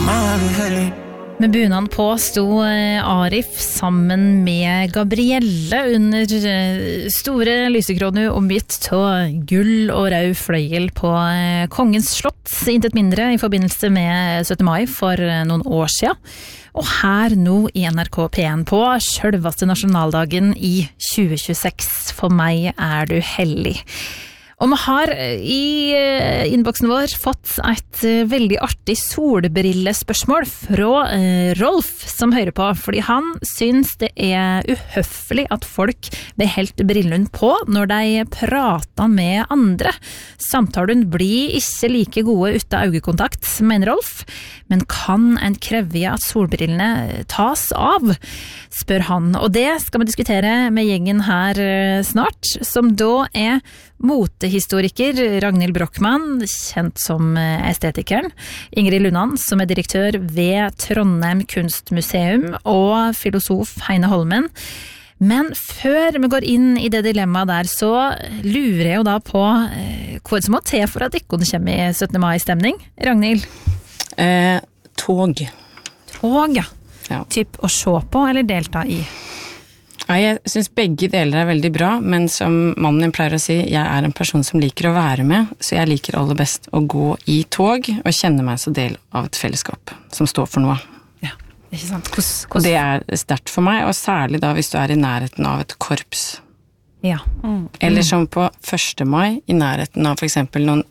du heldig. Med bunaden på sto Arif sammen med Gabrielle under store lysekroner omgitt av gull og rød fløyel på Kongens slott, intet mindre i forbindelse med 17. mai for noen år siden. Og her nå i NRK P1 på selveste nasjonaldagen i 2026. For meg du hellig. Og vi har i innboksen vår fått et veldig artig solbrillespørsmål fra Rolf som hører på, fordi han synes det uhøflig at folk beholder brillene på når de prater med andre. Samtalen blir ikke like gode uten øyekontakt, mener Rolf, men kan en kreve at solbrillene tas av, spør han. Og det skal vi diskutere med gjengen her snart, som da motehistoriker Ragnhild Brochmann, kjent som estetikeren, Ingrid Lundan, som direktør ved Trondheim Kunstmuseum, og filosof Heine Holmen. Men før vi går inn i det dilemmaet der, så lurer jeg jo da på hva som må til for at ikke kommer i 17. mai-stemning. Ragnhild? Tog. Tog, ja. Typ å se på eller delta i? Ja, jeg synes begge deler veldig bra, men som mannen min pleier å si, jeg en person som liker å være med, så jeg liker aller best å gå i tog og kjenne meg som del av et fellesskap som står for noe. Ja, ikke sant? Og det sterkt for meg, og særlig da hvis du i nærheten av et korps. Ja. Eller som på 1. mai, i nærheten av for eksempel noen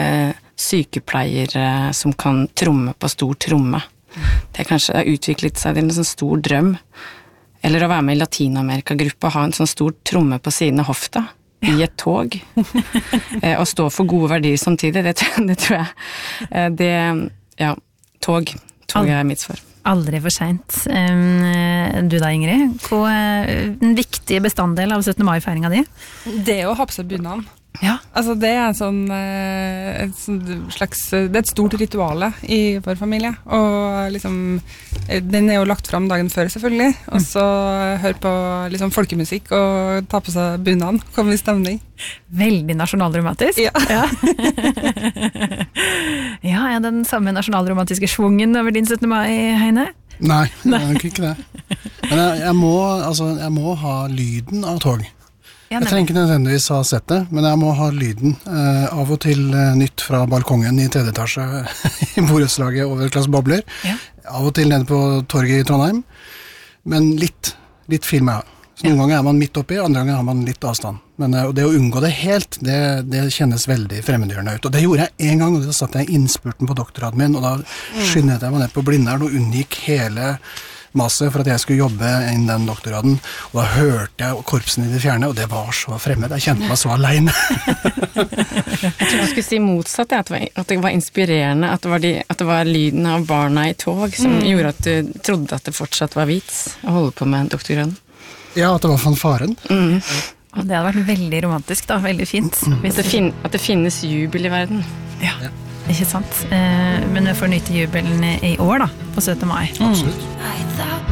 sykepleiere som kan tromme på stor tromme. Det kanskje har utviklet seg til en sånn stor drøm. Eller å være med i Latinamerika-gruppa og ha en sånn stor tromme på siden av hofta i et tog. Og stå for gode verdier samtidig, det tror jeg. Tog mitt svar. Aldri for sent. Du da, Ingrid? Hva en viktig bestanddel av 17. mai-feiringa di? Det å ha på seg bunaden. Ja. Altså det et stort rituale i vår familie, og liksom, den jo lagt frem dagen før selvfølgelig, og så høre på liksom folkemusikk og ta på seg bunaden, komme i stemning. Veldig nasjonalromantisk. Ja. Ja, den samme nasjonalromantiske svungen over din 17. mai, Heine? Nei, jeg ikke det. Men jeg må ha lyden av tog. Jeg trenger ikke nødvendigvis ha sett det, men jeg må ha lyden. Av og til nytt fra balkongen i 3. etasje i borettslaget over et glass bobler. Ja. Av og til nede på torget i Trondheim. Men litt film jeg. Så noen ganger man midt oppi, andre ganger har man litt avstand. Men det å unngå det helt, det kjennes veldig fremmedgjørende ut. Og det gjorde jeg en gang, og da satt jeg i innspurten på doktorgraden min, og da skyndet jeg meg ned på Blindern og unngikk hele masse for at jeg skulle jobbe innen den doktorgraden, og da hørte jeg korpsen i det fjerne, og det var så fremmed, jeg kjente meg så alene. Jeg tror jeg skulle si motsatt, at det var inspirerende, at det var lyden av barna i tog som gjorde at du trodde at det fortsatt var vits å holde på med doktorgraden. Ja, at det var fanfaren. Og det hadde vært veldig romantisk da, veldig fint. At det finnes jubel i verden. Ja. Ikke sant? Men vi får nyte jubelen i år da, på 17. mai. Absolutt.